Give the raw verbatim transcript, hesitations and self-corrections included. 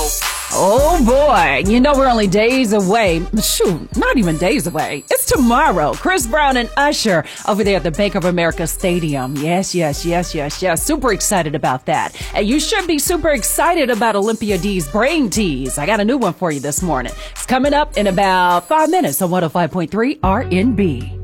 Oh boy, you know we're only days away. Shoot, not even days away. It's tomorrow. Chris Brown and Usher over there at the Bank of America Stadium. Yes, yes, yes, yes, yes. Super excited about that. And you should be super excited about Olympia D's Brain Tease. I got a new one for you this morning. It's coming up in about five minutes on one oh five point three R N B.